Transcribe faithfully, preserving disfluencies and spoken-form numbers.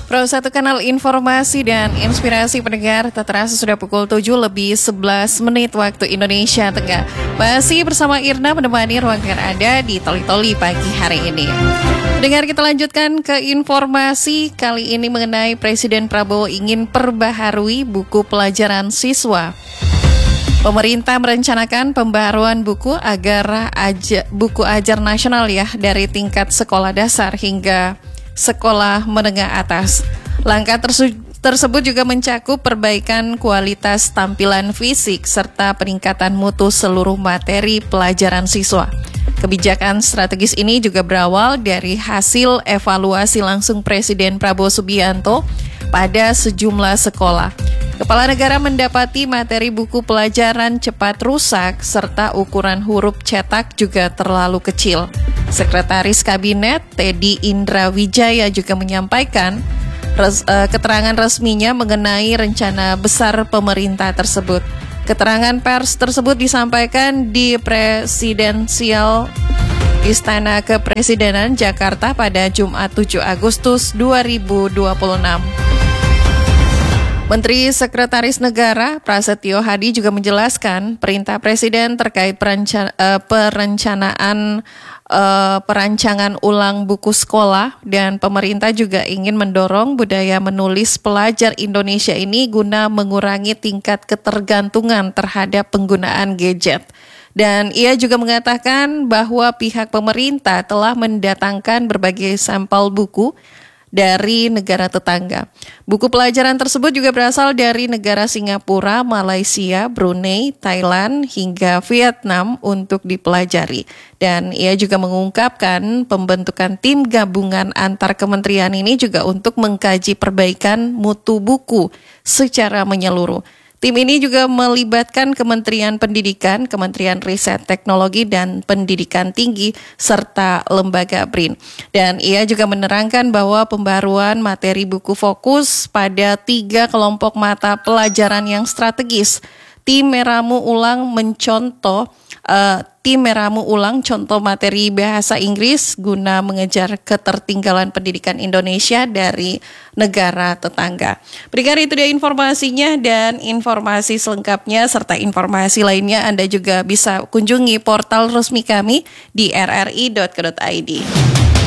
Pro satu kanal informasi dan inspirasi pendengar, tak terasa sudah pukul tujuh lebih sebelas menit waktu Indonesia Tengah. Masih bersama Irna menemani ruangan Anda di Toli-Toli pagi hari ini. Dengar, kita lanjutkan ke informasi kali ini mengenai Presiden Prabowo ingin perbaharui buku pelajaran siswa. Pemerintah merencanakan pembaharuan buku agar aja, buku ajar nasional ya dari tingkat sekolah dasar hingga sekolah menengah atas. Langkah tersu- tersebut juga mencakup perbaikan kualitas tampilan fisik serta peningkatan mutu seluruh materi pelajaran siswa. Kebijakan strategis ini juga berawal dari hasil evaluasi langsung Presiden Prabowo Subianto pada sejumlah sekolah. Kepala negara mendapati materi buku pelajaran cepat rusak serta ukuran huruf cetak juga terlalu kecil. Sekretaris Kabinet Teddy Indra Wijaya juga menyampaikan res, uh, keterangan resminya mengenai rencana besar pemerintah tersebut. Keterangan pers tersebut disampaikan di Presidensial Istana Kepresidenan Jakarta pada Jumat tujuh Agustus dua ribu dua puluh enam. Menteri Sekretaris Negara Prasetyo Hadi juga menjelaskan perintah Presiden terkait perenca- uh, perencanaan uh, perancangan ulang buku sekolah, dan pemerintah juga ingin mendorong budaya menulis pelajar Indonesia ini guna mengurangi tingkat ketergantungan terhadap penggunaan gadget. Dan ia juga mengatakan bahwa pihak pemerintah telah mendatangkan berbagai sampel buku dari negara tetangga. Buku pelajaran tersebut juga berasal dari negara Singapura, Malaysia, Brunei, Thailand, hingga Vietnam untuk dipelajari. Dan ia juga mengungkapkan pembentukan tim gabungan antar kementerian ini juga untuk mengkaji perbaikan mutu buku secara menyeluruh. Tim ini juga melibatkan Kementerian Pendidikan, Kementerian Riset Teknologi dan Pendidikan Tinggi, serta lembaga B R I N. Dan ia juga menerangkan bahwa pembaruan materi buku fokus pada tiga kelompok mata pelajaran yang strategis. Tim meramu ulang mencontoh uh, tim meramu ulang contoh materi bahasa Inggris guna mengejar ketertinggalan pendidikan Indonesia dari negara tetangga. Berikan itu dia informasinya, dan informasi selengkapnya serta informasi lainnya Anda juga bisa kunjungi portal resmi kami di r r i dot co dot i d.